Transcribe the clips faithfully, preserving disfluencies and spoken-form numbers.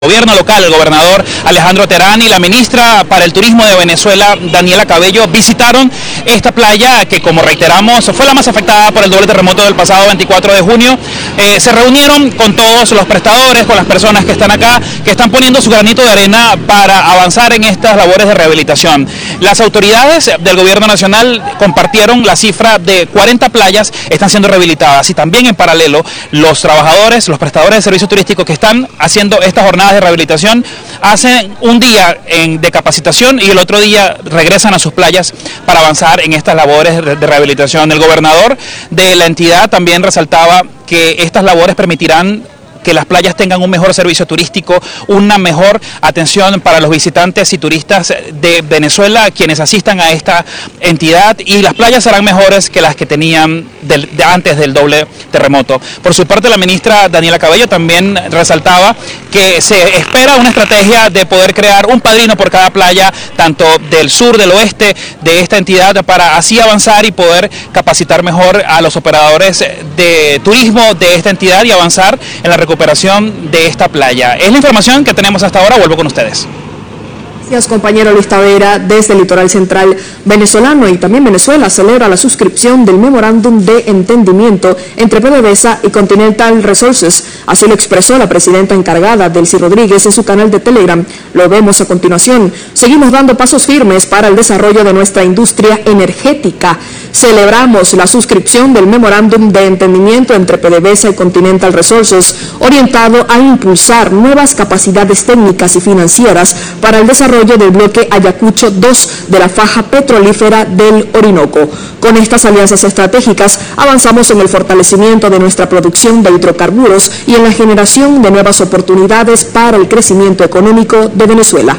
Gobierno local, el gobernador Alejandro Terán y la ministra para el Turismo de Venezuela, Daniela Cabello, visitaron esta playa que, como reiteramos, fue la más afectada por el doble terremoto del pasado veinticuatro de junio. Eh, se reunieron con todos los prestadores, con las personas que están acá, que están poniendo su granito de arena para avanzar en estas labores de rehabilitación. Las autoridades del gobierno nacional compartieron la cifra de cuarenta playas están siendo rehabilitadas y también en paralelo los trabajadores, los prestadores de servicios turísticos que están haciendo estas jornadas de rehabilitación hacen un día en, de capacitación y el otro día regresan a sus playas para avanzar en estas labores de, de rehabilitación. El gobernador de la entidad también resaltaba que estas labores permitirán que las playas tengan un mejor servicio turístico, una mejor atención para los visitantes y turistas de Venezuela, quienes asistan a esta entidad, y las playas serán mejores que las que tenían del, de antes del doble terremoto. Por su parte, la ministra Daniela Cabello también resaltaba que se espera una estrategia de poder crear un padrino por cada playa, tanto del sur, del oeste de esta entidad, para así avanzar y poder capacitar mejor a los operadores de turismo de esta entidad y avanzar en la recuperación recuperación de esta playa. Es la información que tenemos hasta ahora. Vuelvo con ustedes. Gracias, compañero Luis Tavera. Desde el litoral central venezolano y también Venezuela celebra la suscripción del memorándum de entendimiento entre PDVSA y Continental Resources. Así lo expresó la presidenta encargada, Delcy Rodríguez, en su canal de Telegram. Lo vemos a continuación. Seguimos dando pasos firmes para el desarrollo de nuestra industria energética. Celebramos la suscripción del memorándum de entendimiento entre PDVSA y Continental Resources, orientado a impulsar nuevas capacidades técnicas y financieras para el desarrollo del bloque Ayacucho dos de la faja petrolífera del Orinoco. Con estas alianzas estratégicas avanzamos en el fortalecimiento de nuestra producción de hidrocarburos y en la generación de nuevas oportunidades para el crecimiento económico de Venezuela.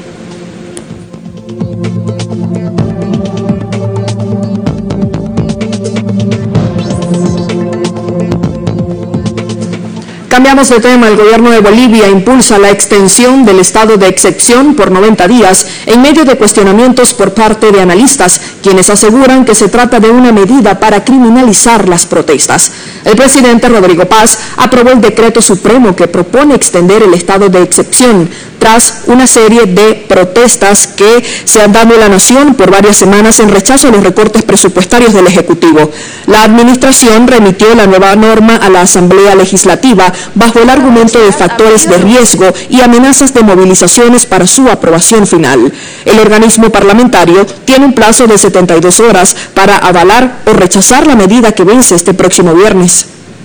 Cambiamos de tema. El gobierno de Bolivia impulsa la extensión del estado de excepción por noventa días en medio de cuestionamientos por parte de analistas, quienes aseguran que se trata de una medida para criminalizar las protestas. El presidente Rodrigo Paz aprobó el decreto supremo que propone extender el estado de excepción tras una serie de protestas que se han dado en la nación por varias semanas en rechazo a los recortes presupuestarios del Ejecutivo. La administración remitió la nueva norma a la Asamblea Legislativa bajo el argumento de factores de riesgo y amenazas de movilizaciones para su aprobación final. El organismo parlamentario tiene un plazo de setenta y dos horas para avalar o rechazar la medida que vence este próximo viernes.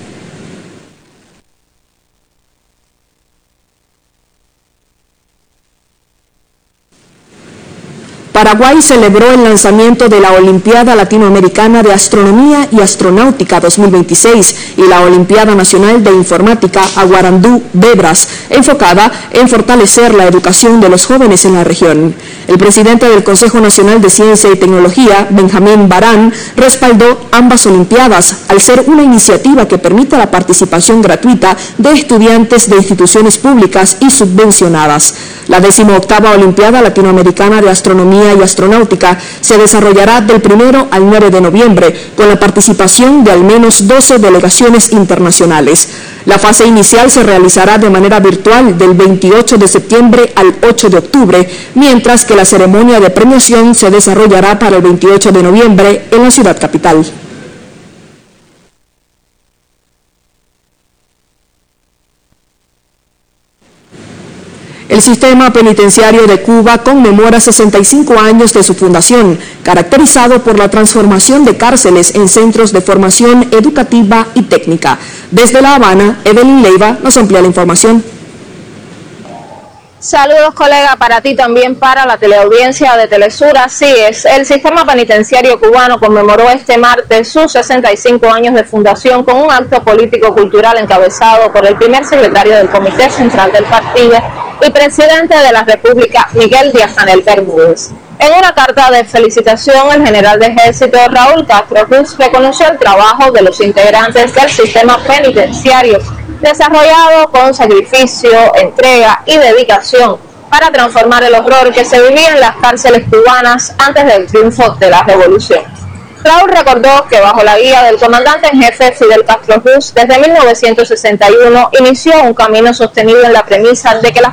Paraguay celebró el lanzamiento de la Olimpiada Latinoamericana de Astronomía y Astronáutica dos mil veintiséis y la Olimpiada Nacional de Informática Aguarandú-Bebras, enfocada en fortalecer la educación de los jóvenes en la región. El presidente del Consejo Nacional de Ciencia y Tecnología, Benjamín Barán, respaldó ambas Olimpiadas al ser una iniciativa que permite la participación gratuita de estudiantes de instituciones públicas y subvencionadas. La decimoctava Olimpiada Latinoamericana de Astronomía y Astronáutica se desarrollará del primero al nueve de noviembre con la participación de al menos doce delegaciones internacionales. La fase inicial se realizará de manera virtual del veintiocho de septiembre al ocho de octubre, mientras que la ceremonia de premiación se desarrollará para el veintiocho de noviembre en la ciudad capital. El sistema penitenciario de Cuba conmemora sesenta y cinco años de su fundación, caracterizado por la transformación de cárceles en centros de formación educativa y técnica. Desde La Habana, Evelyn Leiva nos amplía la información. Saludos, colega, para ti también, para la teleaudiencia de Telesur. Así es, el sistema penitenciario cubano conmemoró este martes sus sesenta y cinco años de fundación con un acto político-cultural encabezado por el primer secretario del Comité Central del partido y presidente de la República, Miguel Díaz-Canel Bermúdez. En una carta de felicitación, el general de ejército Raúl Castro Cruz reconoció el trabajo de los integrantes del sistema penitenciario, desarrollado con sacrificio, entrega y dedicación para transformar el horror que se vivía en las cárceles cubanas antes del triunfo de la revolución. Raúl recordó que bajo la guía del comandante en jefe Fidel Castro Ruz, desde mil novecientos sesenta y uno inició un camino sostenido en la premisa de que las